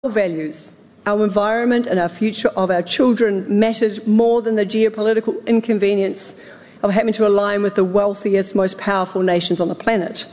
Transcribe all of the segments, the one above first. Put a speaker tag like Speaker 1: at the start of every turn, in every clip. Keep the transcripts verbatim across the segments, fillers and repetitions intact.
Speaker 1: values, our environment and our future of our children mattered more than the geopolitical inconvenience of having to align with the wealthiest, most powerful nations on the planet.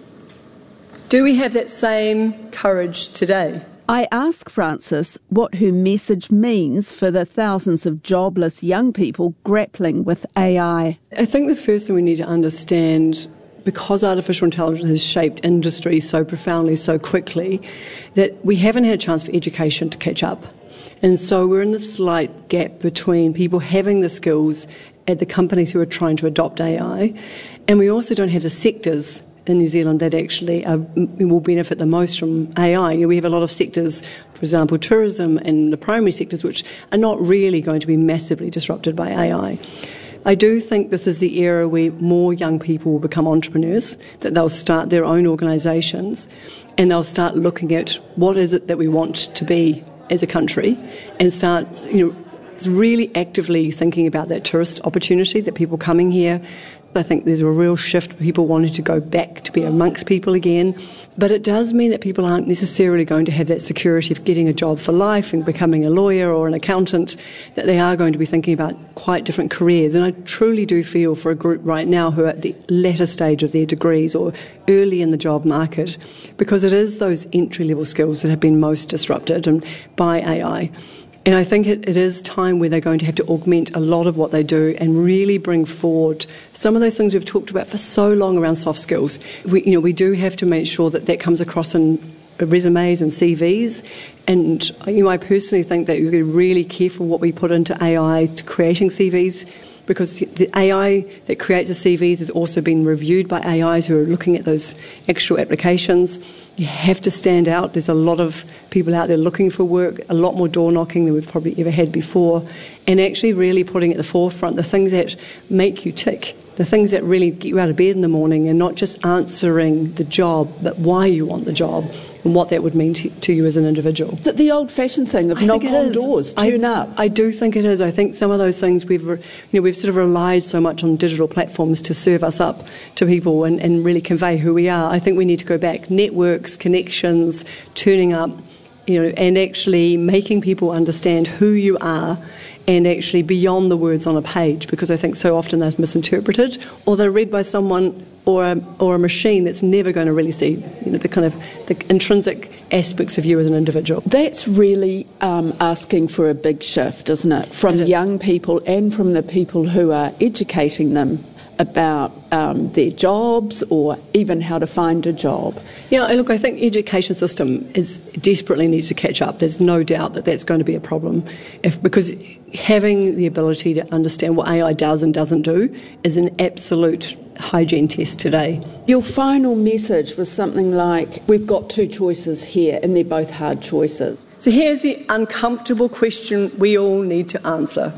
Speaker 1: Do we have that same courage today?
Speaker 2: I ask Frances what her message means for the thousands of jobless young people grappling with A I.
Speaker 1: I think the first thing we need to understand, because artificial intelligence has shaped industry so profoundly, so quickly, that we haven't had a chance for education to catch up. And so we're in this slight gap between people having the skills at the companies who are trying to adopt A I, and we also don't have the sectors in New Zealand that actually are, will benefit the most from A I. You know, we have a lot of sectors, for example, tourism and the primary sectors, which are not really going to be massively disrupted by A I. I do think this is the era where more young people will become entrepreneurs, that they'll start their own organisations and they'll start looking at what is it that we want to be as a country and start, you know, really actively thinking about that tourist opportunity, that people coming here. I think there's a real shift, people wanting to go back to be amongst people again. But it does mean that people aren't necessarily going to have that security of getting a job for life and becoming a lawyer or an accountant, that they are going to be thinking about quite different careers. And I truly do feel for a group right now who are at the latter stage of their degrees or early in the job market, because it is those entry-level skills that have been most disrupted and by A I. And I think it, it is time where they're going to have to augment a lot of what they do and really bring forward some of those things we've talked about for so long around soft skills. We, you know, we do have to make sure that that comes across in resumes and C Vs. And you know, I personally think that we've got to be really careful what we put into A I to creating C Vs, because the A I that creates the C Vs has also been reviewed by A Is who are looking at those actual applications. You have to stand out. There's a lot of people out there looking for work, a lot more door knocking than we've probably ever had before, and actually really putting at the forefront the things that make you tick, the things that really get you out of bed in the morning, and not just answering the job, but why you want the job and what that would mean to, to you as an individual.
Speaker 2: Is it the old-fashioned thing of knock on doors, tune
Speaker 1: I,
Speaker 2: up?
Speaker 1: I do think it is. I think some of those things we've, you know, we've sort of relied so much on digital platforms to serve us up to people and, and really convey who we are. I think we need to go back. Networks, connections, turning up, you know, and actually making people understand who you are, and actually beyond the words on a page, because I think so often they're misinterpreted or they're read by someone or a, or a machine that's never going to really see, you know, the kind of the intrinsic aspects of you as an individual.
Speaker 2: That's really um, asking for a big shift, isn't it, from
Speaker 1: it
Speaker 2: young people and from the people who are educating them about um, their jobs or even how to find a job.
Speaker 1: Yeah, look, I think the education system is desperately needs to catch up. There's no doubt that that's going to be a problem, if, because having the ability to understand what A I does and doesn't do is an absolute hygiene test today.
Speaker 2: Your final message was something like, we've got two choices here and they're both hard choices.
Speaker 1: So here's the uncomfortable question we all need to answer.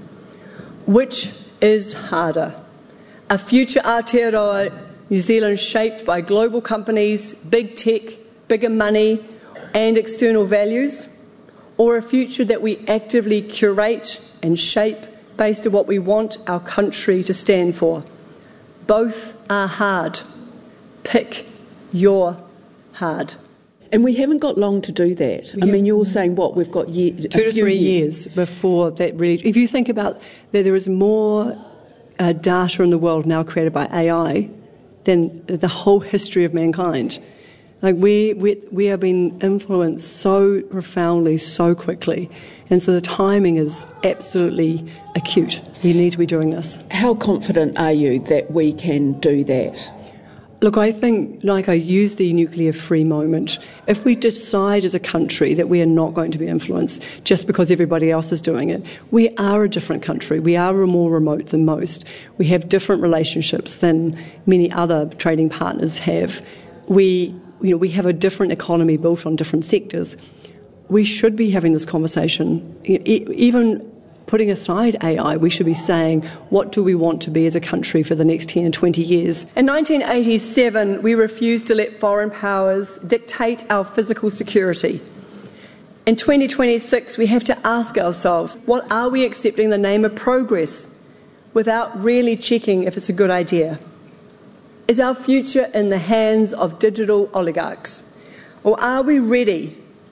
Speaker 1: Which is harder? A future Aotearoa New Zealand shaped by global companies, big tech, bigger money and external values, or a future that we actively curate and shape based on what we want our country to stand for? Both are hard. Pick your hard.
Speaker 2: And we haven't got long to do that. I mean, you're saying, what, we've got year,
Speaker 1: two to three years. years before that really... If you think about that, there is more uh, data in the world now created by A I than the whole history of mankind. Like we, we, we are being influenced so profoundly, so quickly. And so the timing is absolutely acute. We need to be doing this.
Speaker 2: How confident are you that we can do that?
Speaker 1: Look, I think, like I used the nuclear-free moment, if we decide as a country that we are not going to be influenced just because everybody else is doing it, we are a different country. We are more remote than most. We have different relationships than many other trading partners have. We, you know, we have a different economy built on different sectors. We should be having this conversation, even putting aside A I, we should be saying, what do we want to be as a country for the next ten and twenty years? In nineteen eighty-seven, we refused to let foreign powers dictate our physical security. In twenty twenty-six, we have to ask ourselves, what are we accepting in the name of progress without really checking if it's a good idea? Is our future in the hands of digital oligarchs? Or are we ready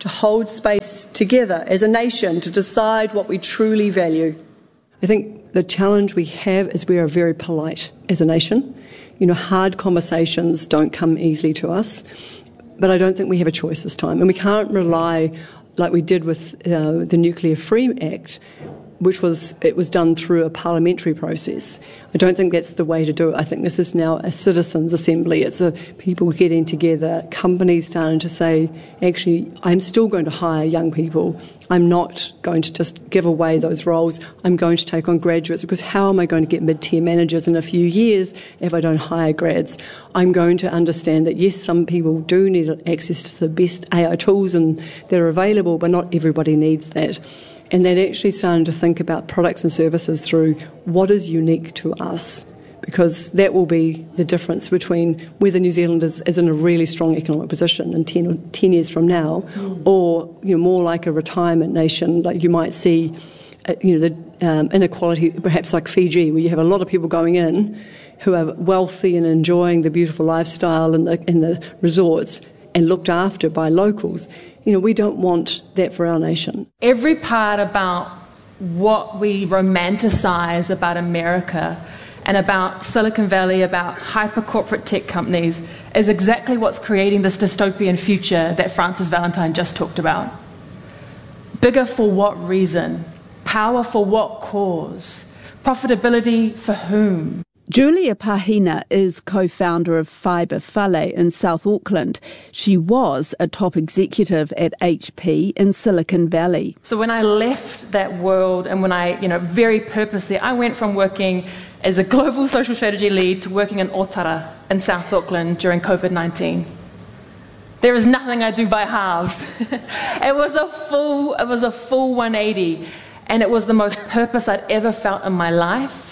Speaker 1: to hold space together as a nation to decide what we truly value. I think the challenge we have is we are very polite as a nation. You know, hard conversations don't come easily to us, but I don't think we have a choice this time. And we can't rely, like we did with uh, the Nuclear Free Act, which was, it was done through a parliamentary process. I don't think that's the way to do it. I think this is now a citizens' assembly. It's a people getting together, companies starting to say, actually, I'm still going to hire young people. I'm not going to just give away those roles. I'm going to take on graduates, because how am I going to get mid-tier managers in a few years if I don't hire grads? I'm going to understand that, yes, some people do need access to the best A I tools and they're available, but not everybody needs that. And then actually starting to think about products and services through what is unique to us, because that will be the difference between whether New Zealand is, is in a really strong economic position in ten, or ten years from now, mm. or you know, more like a retirement nation, like you might see uh, you know, the um, inequality, perhaps like Fiji, where you have a lot of people going in who are wealthy and enjoying the beautiful lifestyle and the, in the resorts and looked after by locals. You know, we don't want that for our nation.
Speaker 3: Every part about what we romanticize about America and about Silicon Valley, about hyper-corporate tech companies, is exactly what's creating this dystopian future that Frances Valentine just talked about. Bigger for what reason? Power for what cause? Profitability for whom?
Speaker 2: Julia Pahina is co-founder of Fibre Fale in South Auckland. She was a top executive at H P in Silicon Valley.
Speaker 3: So when I left that world, and when I, you know, very purposely, I went from working as a global social strategy lead to working in Otara in South Auckland during COVID nineteen. There is nothing I do by halves. It was a full, it was a full one eighty, and it was the most purpose I'd ever felt in my life.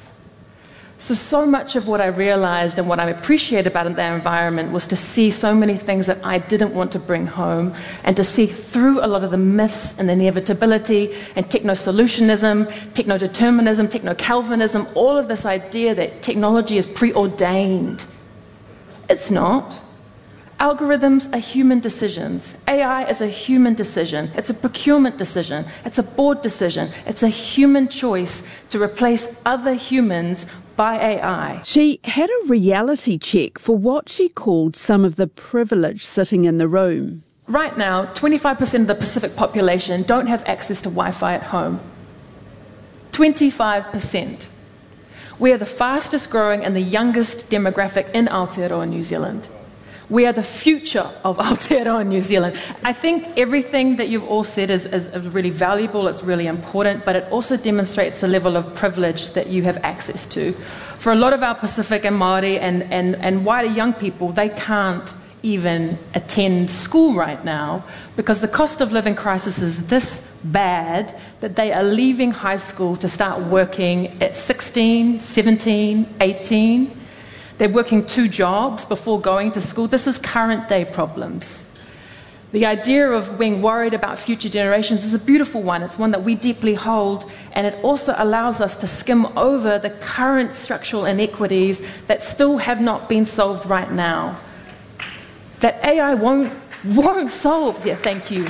Speaker 3: So, so much of what I realized and what I appreciated about that environment was to see so many things that I didn't want to bring home, and to see through a lot of the myths and inevitability and techno-solutionism, techno-determinism, techno-Calvinism, all of this idea that technology is preordained. It's not. Algorithms are human decisions. A I is a human decision. It's a procurement decision. It's a board decision. It's a human choice to replace other humans by A I.
Speaker 2: She had a reality check for what she called some of the privilege sitting in the room.
Speaker 3: Right now, twenty-five percent of the Pacific population don't have access to Wi-Fi at home. twenty-five percent. We are the fastest growing and the youngest demographic in Aotearoa, New Zealand. We are the future of Aotearoa, New Zealand. I think everything that you've all said is, is, is really valuable, it's really important, but it also demonstrates a level of privilege that you have access to. For a lot of our Pacific and Māori and, and, and wider young people, they can't even attend school right now because the cost of living crisis is this bad that they are leaving high school to start working at sixteen, seventeen, eighteen. They're working two jobs before going to school. This is current day problems. The idea of being worried about future generations is a beautiful one. It's one that we deeply hold, and it also allows us to skim over the current structural inequities that still have not been solved right now. That A I won't, won't solve. Yeah, thank you.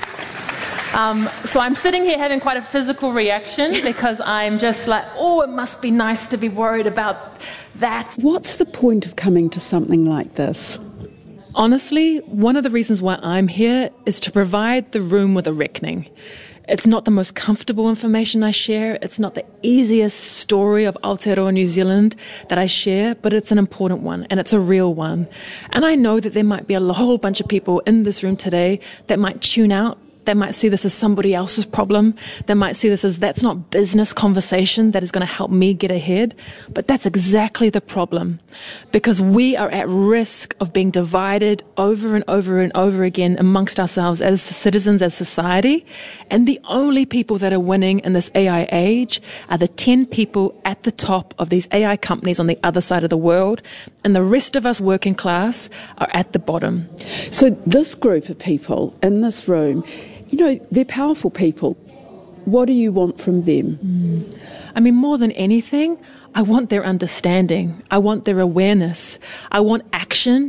Speaker 3: Um, so I'm sitting here having quite a physical reaction because I'm just like, oh, it must be nice to be worried about that.
Speaker 2: What's the point of coming to something like this?
Speaker 3: Honestly, one of the reasons why I'm here is to provide the room with a reckoning. It's not the most comfortable information I share. It's not the easiest story of Aotearoa, New Zealand that I share, but it's an important one, and it's a real one. And I know that there might be a whole bunch of people in this room today that might tune out. They might see this as somebody else's problem. They might see this as that's not business conversation that is going to help me get ahead. But that's exactly the problem. Because we are at risk of being divided over and over and over again amongst ourselves as citizens, as society. And the only people that are winning in this A I age are the ten people at the top of these A I companies on the other side of the world. And the rest of us working class are at the bottom.
Speaker 2: So this group of people in this room, you know, they're powerful people. What do you want from them?
Speaker 3: Mm. I mean, more than anything, I want their understanding. I want their awareness. I want action.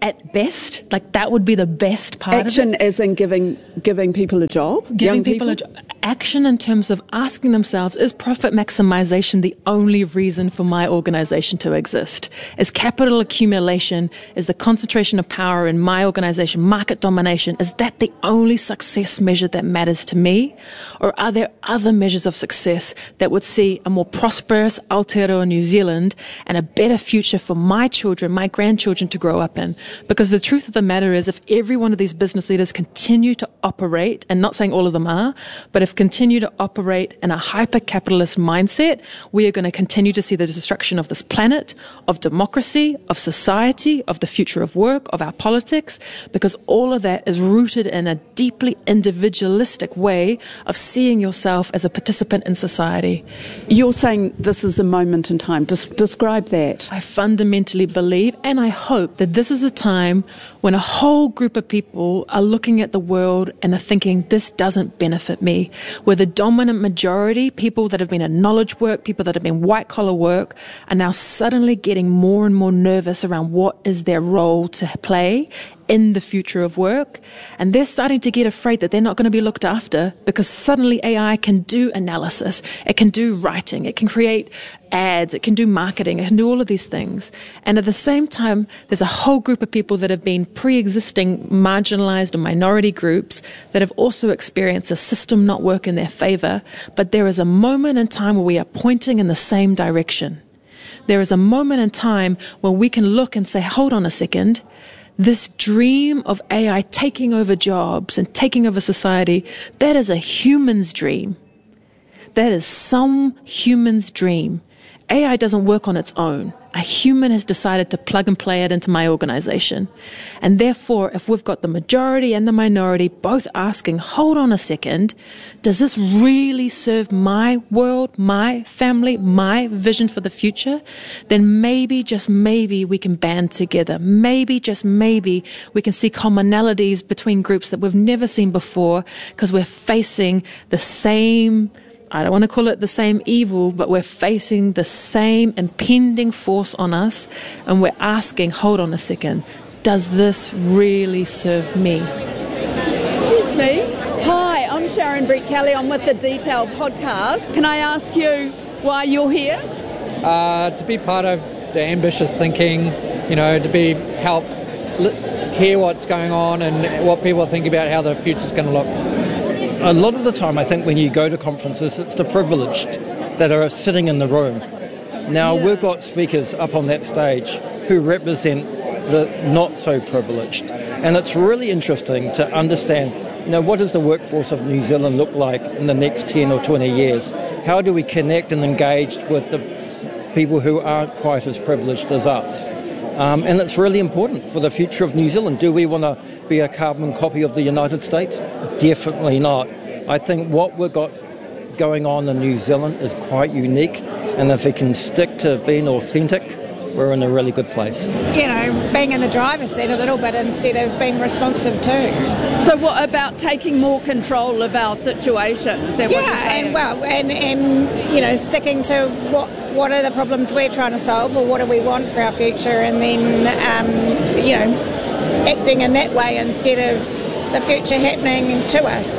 Speaker 3: at best. Like, that would be the best part
Speaker 2: Action
Speaker 3: of it.
Speaker 2: as in giving giving people a job?
Speaker 3: Giving
Speaker 2: young
Speaker 3: people,
Speaker 2: people?
Speaker 3: a job. Action in terms of asking themselves, is profit maximization the only reason for my organization to exist? Is capital accumulation, is the concentration of power in my organization, market domination, is that the only success measure that matters to me? Or are there other measures of success that would see a more prosperous Aotearoa New Zealand and a better future for my children, my grandchildren to grow up in? Because the truth of the matter is, if every one of these business leaders continue to operate, and not saying all of them are, but if continue to operate in a hyper-capitalist mindset, we are going to continue to see the destruction of this planet, of democracy, of society, of the future of work, of our politics, because all of that is rooted in a deeply individualistic way of seeing yourself as a participant in society.
Speaker 2: You're saying this is a moment in time. Des- describe that.
Speaker 3: I fundamentally believe, and I hope, that this is a time when a whole group of people are looking at the world and are thinking, this doesn't benefit me. Where the dominant majority, people that have been in knowledge work, people that have been white-collar work, are now suddenly getting more and more nervous around what is their role to play in the future of work. And they're starting to get afraid that they're not going to be looked after, because suddenly A I can do analysis, it can do writing, it can create ads, it can do marketing, it can do all of these things. And at the same time, there's a whole group of people that have been pre-existing marginalized and minority groups that have also experienced a system not work in their favor. But there is a moment in time where we are pointing in the same direction. There is a moment in time where we can look and say, hold on a second, this dream of A I taking over jobs and taking over society, that is a human's dream. That is some human's dream. A I doesn't work on its own. A human has decided to plug and play it into my organization. And therefore, if we've got the majority and the minority both asking, hold on a second, does this really serve my world, my family, my vision for the future? Then maybe, just maybe, we can band together. Maybe, just maybe, we can see commonalities between groups that we've never seen before, because we're facing the same, I don't want to call it the same evil, but we're facing the same impending force on us, and we're asking, hold on a second, does this really serve me?
Speaker 2: Excuse me. Hi, I'm Sharon Brett Kelly. I'm with the Detail podcast. Can I ask you why you're here?
Speaker 4: Uh, to be part of the ambitious thinking, you know, to be help li- hear what's going on and what people think about how the future's going to look.
Speaker 5: A lot of the time, I think when you go to conferences, it's the privileged that are sitting in the room. Now, yeah. We've got speakers up on that stage who represent the not so privileged. And it's really interesting to understand, you know, what does the workforce of New Zealand look like in the next ten or twenty years? How do we connect and engage with the people who aren't quite as privileged as us? Um, and it's really important for the future of New Zealand. Do we want to be a carbon copy of the United States? Definitely not. I think what we've got going on in New Zealand is quite unique, and if we can stick to being authentic, we're in a really good place.
Speaker 6: You know, being in the driver's seat a little bit instead of being responsive too.
Speaker 2: So what about taking more control of our situation? Is that
Speaker 6: yeah,
Speaker 2: what you're saying?
Speaker 6: and well, and, and you know, sticking to what what are the problems we're trying to solve, or what do we want for our future, and then um, you know, acting in that way instead of the future happening to us.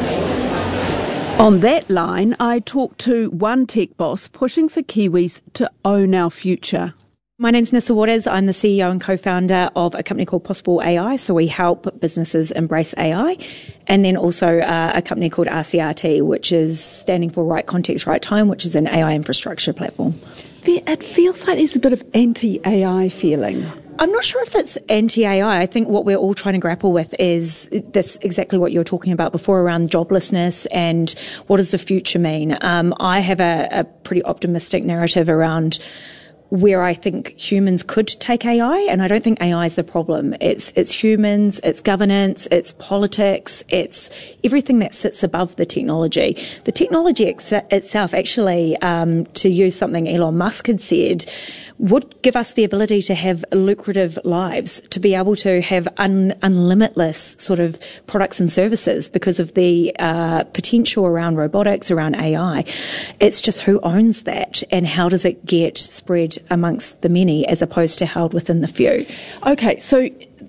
Speaker 2: On that line, I talked to one tech boss pushing for Kiwis to own our future.
Speaker 7: My name's Nissa Waters. I'm the C E O and co-founder of a company called Possible A I. So we help businesses embrace A I. And then also uh, a company called R C R T, which is standing for Right Context, Right Time, which is an A I infrastructure platform.
Speaker 2: It feels like there's a bit of anti-A I feeling.
Speaker 7: I'm not sure if it's anti-A I. I think what we're all trying to grapple with is this, exactly what you were talking about before, around joblessness and what does the future mean. Um, I have a, a pretty optimistic narrative around where I think humans could take A I, and I don't think A I is the problem. It's it's humans, it's governance, it's politics, it's everything that sits above the technology. The technology ex- itself, actually, um, to use something Elon Musk had said, would give us the ability to have lucrative lives, to be able to have un- unlimitless sort of products and services because of the uh, potential around robotics, around A I. It's just who owns that, and how does it get spread amongst the many as opposed to held within the few.
Speaker 2: Okay, so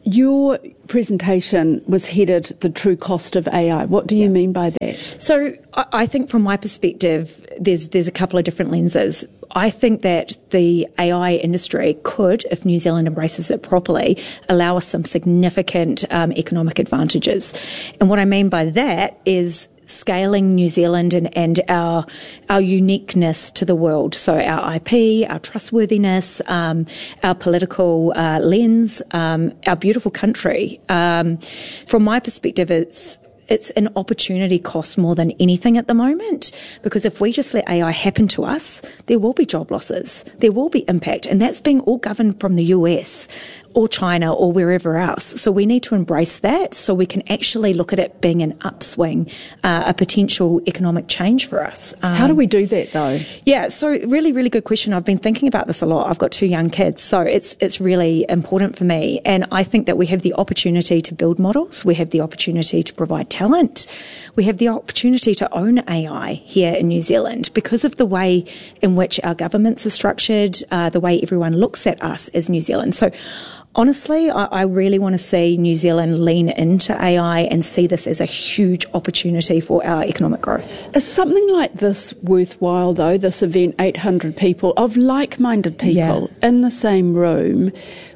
Speaker 2: Your presentation was headed The True Cost of A I. What do you yeah. mean by that?
Speaker 7: So I think from my perspective, there's there's a couple of different lenses. I think that the A I industry could, if New Zealand embraces it properly, allow us some significant um, economic advantages. And what I mean by that is scaling New Zealand and, and our our uniqueness to the world. So our I P, our trustworthiness, um, our political uh, lens, um, our beautiful country. Um, from my perspective, it's it's an opportunity cost more than anything at the moment, because if we just let A I happen to us, there will be job losses, there will be impact, and that's being all governed from the U S or China or wherever else. So we need to embrace that so we can actually look at it being an upswing, uh, a potential economic change for us.
Speaker 2: Um, How do we do that though?
Speaker 7: Yeah, so really, really good question. I've been thinking about this a lot. I've got two young kids, so it's it's really important for me. And I think that we have the opportunity to build models. We have the opportunity to provide talent. We have the opportunity to own A I here in New Zealand because of the way in which our governments are structured, uh, the way everyone looks at us as New Zealand. So honestly, I, I really want to see New Zealand lean into A I and see this as a huge opportunity for our economic growth.
Speaker 2: Is something like this worthwhile, though, this event, eight hundred people, of like-minded people yeah. in the same room,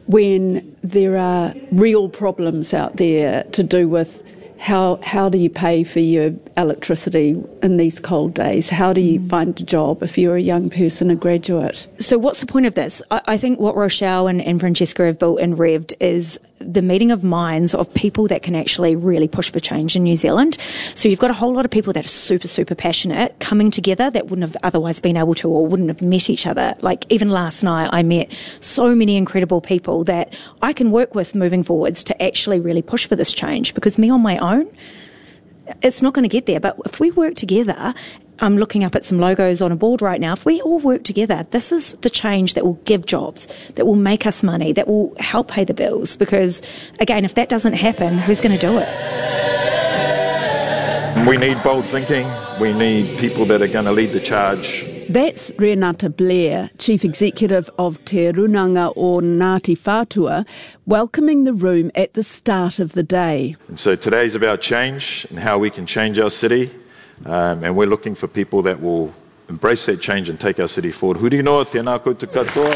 Speaker 2: when there are real problems out there to do with How how do you pay for your electricity in these cold days? How do you find a job if you're a young person, a graduate?
Speaker 7: So what's the point of this? I, I think what Rochelle and, and Francesca have built in Rev'd is the meeting of minds of people that can actually really push for change in New Zealand. So you've got a whole lot of people that are super, super passionate coming together that wouldn't have otherwise been able to or wouldn't have met each other. Like even last night, I met so many incredible people that I can work with moving forwards to actually really push for this change, because me on my own, it's not going to get there. But if we work together, I'm looking up at some logos on a board right now. If we all work together, this is the change that will give jobs, that will make us money, that will help pay the bills. Because, again, if that doesn't happen, who's going to do it?
Speaker 8: We need bold thinking. We need people that are going to lead the charge.
Speaker 2: That's Renata Blair, Chief Executive of Te Runanga o Ngāti Whātua, welcoming the room at the start of the day.
Speaker 8: And so today's about change and how we can change our city. Um, and we're looking for people that will embrace that change and take our city forward. Huri noa, tēnā koutou katoa.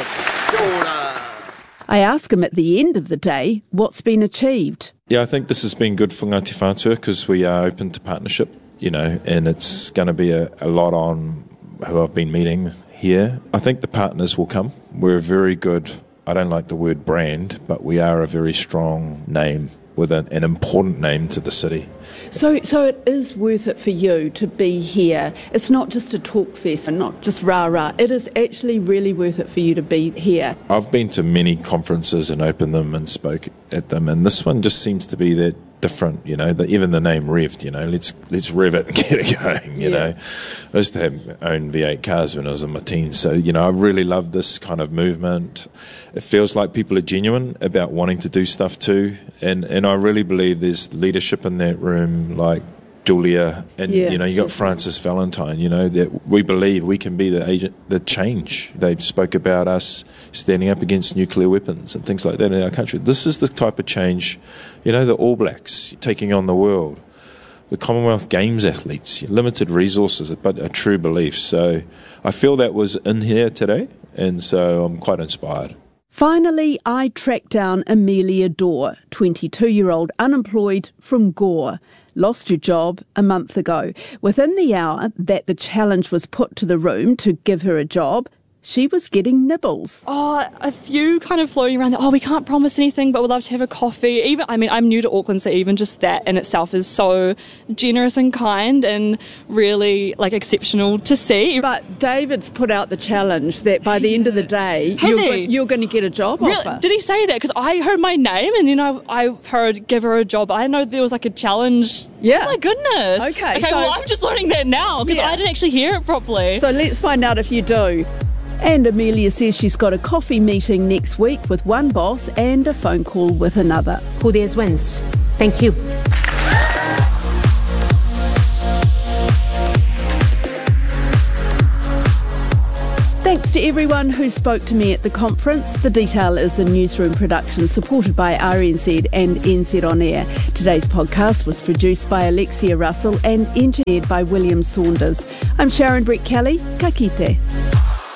Speaker 2: I ask him at the end of the day what's been achieved.
Speaker 9: Yeah, I think this has been good for Ngāti Whātua because we are open to partnership, you know, and it's going to be a, a lot on who I've been meeting here. I think the partners will come. We're a very good, I don't like the word brand, but we are a very strong name with an, an important name to the city.
Speaker 2: So so it is worth it for you to be here. It's not just a talk fest and not just rah-rah. It is actually really worth it for you to be here.
Speaker 9: I've been to many conferences and opened them and spoke at them, and this one just seems to be that different, you know, the, even the name Rev'd, you know, let's let's rev it and get it going, you yeah. know. I used to have own V eight cars when I was in my teens, so, you know, I really love this kind of movement. It feels like people are genuine about wanting to do stuff too, and, and I really believe there's leadership in that room, like Julia, and yeah. you know, you got Francis Valentine, you know, that we believe we can be the agent, the change. They spoke about us standing up against nuclear weapons and things like that in our country. This is the type of change, you know, the All Blacks taking on the world, the Commonwealth Games athletes, limited resources, but a true belief. So I feel that was in here today, and so I'm quite inspired.
Speaker 2: Finally, I tracked down Amelia Dorr, twenty-two-year-old unemployed from Gore. Lost her job a month ago. Within the hour that the challenge was put to the room to give her a job, she was getting nibbles.
Speaker 10: Oh, a few kind of floating around that, oh, we can't promise anything, but we'd love to have a coffee. Even, I mean, I'm new to Auckland, so even just that in itself is so generous and kind and really, like, exceptional to see.
Speaker 2: But David's put out the challenge that by the end of the day,
Speaker 10: Has
Speaker 2: you're,
Speaker 10: he?
Speaker 2: go- you're going to get a job
Speaker 10: really?
Speaker 2: offer.
Speaker 10: Did he say that? Because I heard my name and then I, I heard give her a job. I didn't know there was, like, a challenge.
Speaker 2: Yeah.
Speaker 10: Oh, my goodness.
Speaker 2: Okay.
Speaker 10: Okay,
Speaker 2: so,
Speaker 10: well, I'm just learning that now because
Speaker 2: yeah.
Speaker 10: I didn't actually hear it properly.
Speaker 2: So let's find out if you do. And Amelia says she's got a coffee meeting next week with one boss and a phone call with another.
Speaker 11: Who dares wins. Thank you.
Speaker 2: Thanks to everyone who spoke to me at the conference. The Detail is a newsroom production supported by R N Z and N Z On Air. Today's podcast was produced by Alexia Russell and engineered by William Saunders. I'm Sharon Brett Kelly. Ka kite.